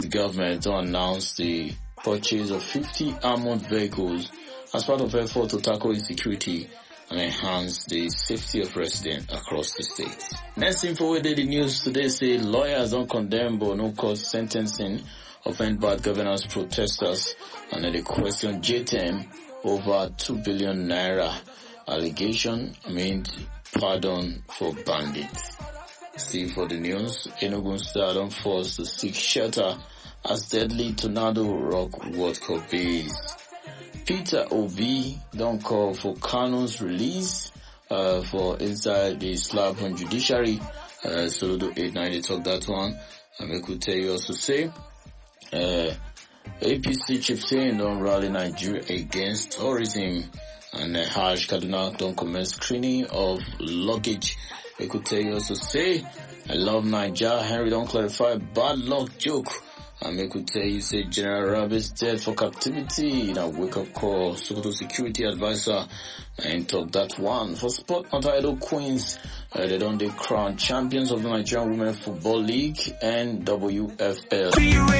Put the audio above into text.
The government announced the purchase of 50 armored vehicles as part of effort to tackle insecurity and enhance the safety of residents across the state. Next info we did the news today say lawyers don't condemn but no cause sentencing of end bad governance protesters, and then they question JTM over 2 billion naira allegation meant pardon for bandits. See for the news, Enugu Star don't force to seek shelter as deadly tornado rock World Cup base. Peter Obi don't call for Kanu's release for inside the slap on judiciary. Soludo 890 talk that one. And we could tell you also say APC chieftain don't rally Nigeria against tourism, and Hajj Kaduna don't commence screening of luggage. We could tell you also say I love Nigeria. Henry don't clarify bad luck joke. And we could tell you say General Rabbit dead for captivity in a wake up call. Sokoto security advisor and talk that one. For sport not idol queens, they don't crown champions of the Nigerian Women Football League and WFL.